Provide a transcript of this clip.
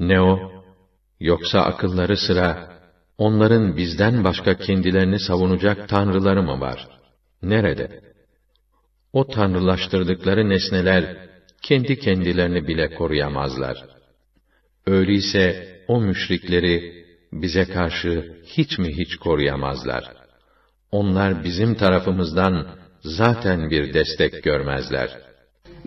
Ne o? Yoksa akılları sıra, onların bizden başka kendilerini savunacak tanrıları mı var? Nerede? O tanrılaştırdıkları nesneler, kendi kendilerini bile koruyamazlar. Öyleyse, o müşrikleri, bize karşı hiç mi hiç koruyamazlar? Onlar bizim tarafımızdan zaten bir destek görmezler.